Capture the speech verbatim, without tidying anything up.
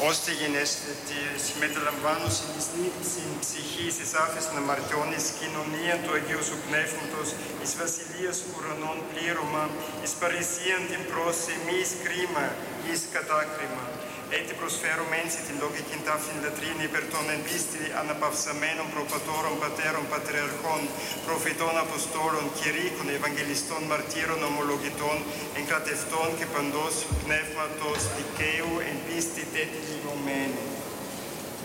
Όστιγινες της μεταλαμβάνους στην ψυχή της άφης να μαρτιώνεις κοινωνία του Αγίου Σου Πνεύματος, εις βασιλείας ουρανών πλήρωμα, εις παρησίαν την πρόσημη, εις κρίμα, εις κατάκριμα. Έτσι προσφέρουμε έτσι την λογική ταύτην λατρίνη υπέρ των εν πίστη αναπαυσαμένων προπατώρων, πατέρων, πατριαρχών, προφητών, αποστόλων, κηρύκων, ευαγγελιστών, μαρτύρων, ομολογητών, εγκρατευτών και παντός πνεύματος δικαίου εν πίστη τέτοιοι λιγωμένοι.